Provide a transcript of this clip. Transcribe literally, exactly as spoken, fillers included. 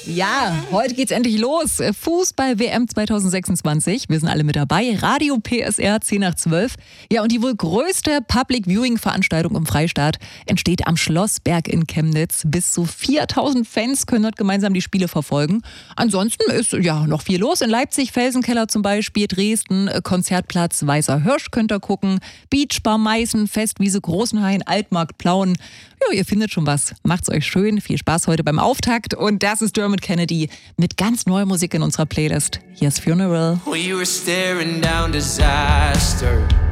Ja, heute geht's endlich los. Fußball-W M zwanzig sechsundzwanzig. Wir sind alle mit dabei. Radio P S R zehn nach zwölf. Ja, und die wohl größte Public-Viewing-Veranstaltung im Freistaat entsteht am Schlossberg in Chemnitz. Bis zu viertausend Fans können dort gemeinsam die Spiele verfolgen. Ansonsten ist ja noch viel los. In Leipzig, Felsenkeller zum Beispiel, Dresden, Konzertplatz Weißer Hirsch könnt ihr gucken. Beachbar Meißen, Festwiese Großenhain, Altmarkt Plauen. Ja, ihr findet schon was. Macht's euch schön. Viel Spaß heute beim Auftakt. Und das ist Dermot Kennedy mit ganz neuer Musik in unserer Playlist. Hier ist Funeral. We were staring down disaster.